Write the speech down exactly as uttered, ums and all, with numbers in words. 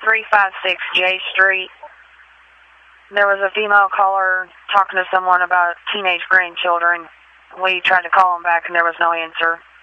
three five six J Street. There was a female caller talking to someone about teenage grandchildren. We tried to call them back and there was no answer.